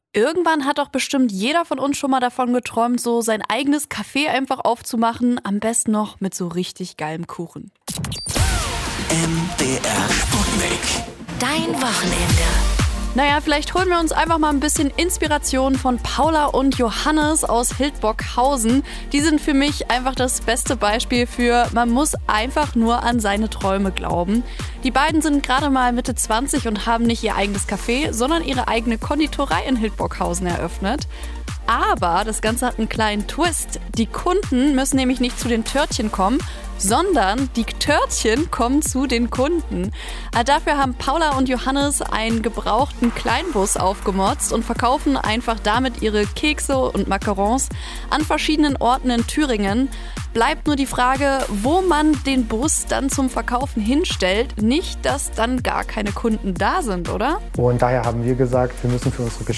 Irgendwann hat doch bestimmt jeder von uns schon mal davon geträumt, so sein eigenes Café einfach aufzumachen. Am besten noch mit so richtig geilem Kuchen. MDR Sputnik. Dein Wochenende. Naja, vielleicht holen wir uns einfach mal ein bisschen Inspiration von Paula und Johannes aus Hildburghausen. Die sind für mich einfach das beste Beispiel für, man muss einfach nur an seine Träume glauben. Die beiden sind gerade mal Mitte 20 und haben nicht ihr eigenes Café, sondern ihre eigene Konditorei in Hildburghausen eröffnet. Aber das Ganze hat einen kleinen Twist. Die Kunden müssen nämlich nicht zu den Törtchen kommen, sondern die Törtchen kommen zu den Kunden. Dafür haben Paula und Johannes einen gebrauchten Kleinbus aufgemotzt und verkaufen einfach damit ihre Kekse und Macarons an verschiedenen Orten in Thüringen. Bleibt nur die Frage, wo man den Bus dann zum Verkaufen hinstellt. Nicht, dass dann gar keine Kunden da sind, oder? Und daher haben wir gesagt, wir müssen für unsere